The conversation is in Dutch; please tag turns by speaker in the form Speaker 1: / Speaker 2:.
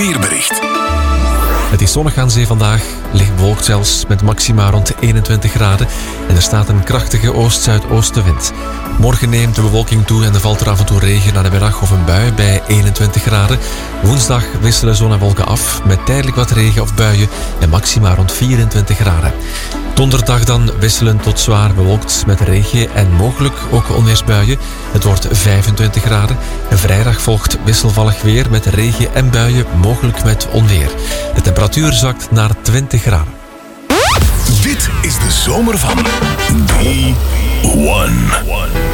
Speaker 1: Weerbericht.
Speaker 2: Het is zonnig aan zee vandaag, licht bewolkt zelfs, met maxima rond 21 graden. En er staat een krachtige oost-zuidoostenwind. Morgen neemt de bewolking toe en er valt er af en toe regen na de middag of een bui bij 21 graden. Woensdag wisselen zon en wolken af, met tijdelijk wat regen of buien en maxima rond 24 graden. Donderdag dan wisselend tot zwaar bewolkt met regen en mogelijk ook onweersbuien. Het wordt 25 graden. En vrijdag volgt wisselvallig weer met regen en buien, mogelijk met onweer. De temperatuur zakt naar 20 graden.
Speaker 1: Dit is de zomer van B1.